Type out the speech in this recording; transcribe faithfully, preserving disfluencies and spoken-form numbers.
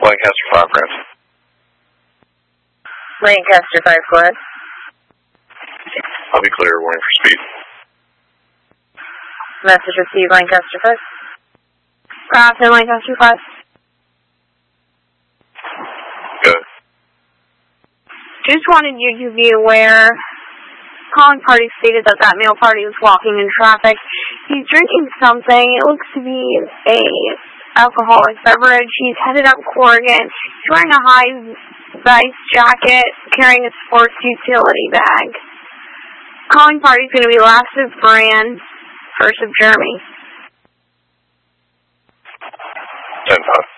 Lancaster five, Grant. Lancaster five, go ahead. I'll be clear, warning for speed. Message received, Lancaster five. Grafton, Lancaster five. Good. Just wanted you to be aware, calling party stated that that male party was walking in traffic. He's drinking something. It looks to be a alcoholic beverage. He's headed up Corrigan. He's wearing a high-vis jacket, carrying a sports utility bag. Calling party is going to be last of Brand, first of Jeremy. ten five.